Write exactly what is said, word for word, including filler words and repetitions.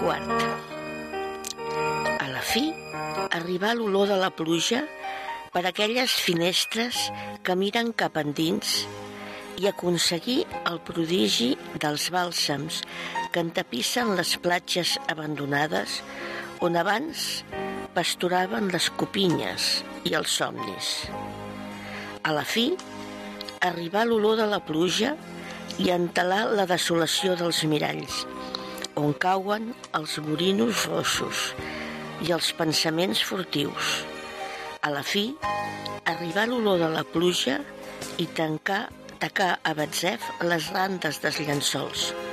quart. A la fi, arribà l'olor de la pluja per aquelles finestres que miren cap endins i aconseguir el prodigi dels bàlsams que entapissen les platges abandonades on abans pasturaven les copinyes i els somnis. A la fi, arribà l'olor de la pluja i entelà la desolació dels miralls, on cauen els borinos rossos i els pensaments furtius. A la fi, arribà l'olor de la pluja i tancà, tacà a Betzef les randes dels llençols,